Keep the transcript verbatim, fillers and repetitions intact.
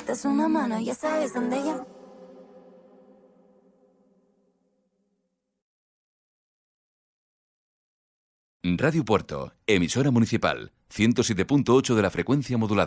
necesitas una mano, ya sabes dónde llama. Radio Puerto, emisora municipal, ciento siete punto ocho de la frecuencia modulada.